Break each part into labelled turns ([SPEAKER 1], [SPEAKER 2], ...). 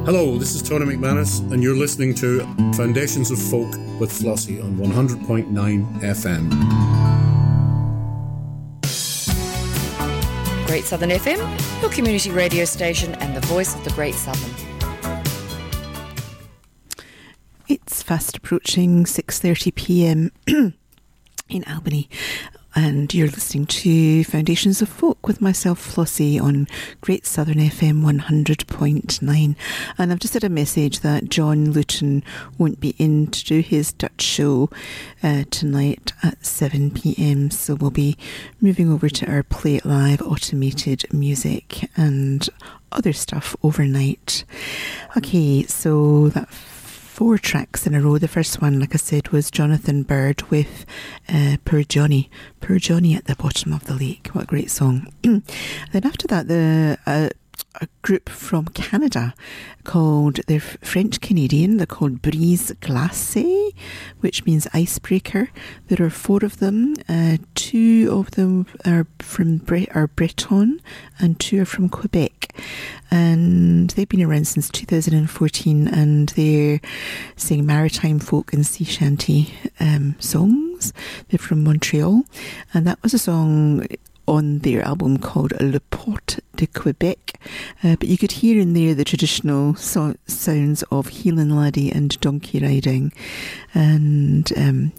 [SPEAKER 1] Hello, this is Tony McManus, and you're listening to Foundations of Folk with Flossie on 100.9 FM.
[SPEAKER 2] Great Southern FM, your community radio station and the voice of the Great Southern.
[SPEAKER 3] It's fast approaching 6:30 p.m. in Albany, and you're listening to Foundations of Folk with myself, Flossie, on Great Southern FM 100.9. And I've just had a message that John Luton won't be in to do his Dutch show tonight at 7 p.m. So we'll be moving over to our Play It Live automated music and other stuff overnight. Okay, so that 4 tracks in a row. The first one, like I said, was Jonathan Bird with Poor Johnny. Poor Johnny at the Bottom of the Lake. What a great song. Then after that, a group from Canada called, they're French-Canadian, they're called Brise Glacée, which means icebreaker. There are 4 of them. 2 of them are from Breton and 2 are from Quebec. And they've been around since 2014, and they're singing maritime folk and sea shanty songs. They're from Montreal, and that was a song on their album called Le Port de Quebec, but you could hear in there the traditional sounds of Heelan Laddie and donkey riding, and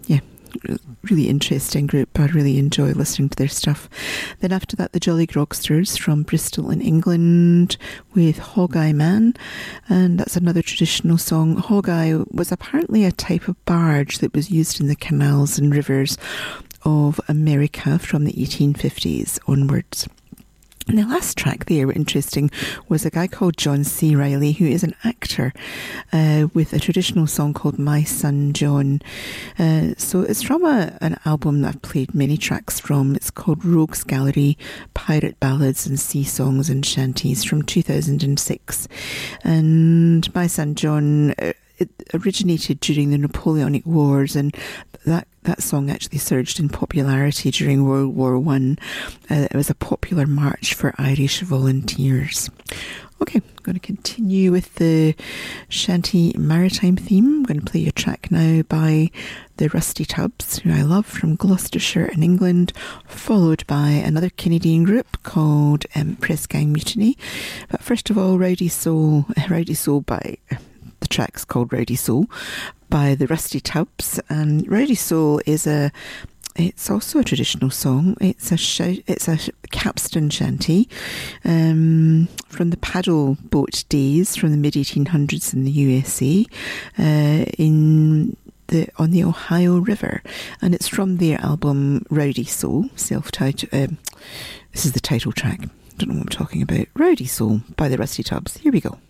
[SPEAKER 3] really interesting group. I really enjoy listening to their stuff. Then after that, the Jolly Grogsters from Bristol in England with Hog Eye Man, and that's another traditional song. Hog Eye was apparently a type of barge that was used in the canals and rivers of America from the 1850s onwards. And the last track there, interesting, was a guy called John C. Riley, who is an actor, with a traditional song called My Son John. So it's from an album that I've played many tracks from. It's called Rogues Gallery, Pirate Ballads and Sea Songs and Shanties from 2006. And My Son John, it originated during the Napoleonic Wars, and that song actually surged in popularity during World War I. It was a popular march for Irish volunteers. Okay, I'm going to continue with the shanty maritime theme. I'm going to play a track now by the Rusty Tubs, who I love, from Gloucestershire in England, followed by another Canadian group called Press Gang Mutiny. But first of all, Rowdy Soul by... The track's called Rowdy Soul by the Rusty Tubs, and Rowdy Soul it's also a traditional song. It's a capstan shanty from the paddle boat days from the mid-1800s in the USA on the Ohio River, and it's from their album Rowdy Soul, self-titled. This is the title track. Don't know what I'm talking about. Rowdy Soul by the Rusty Tubs. Here we go.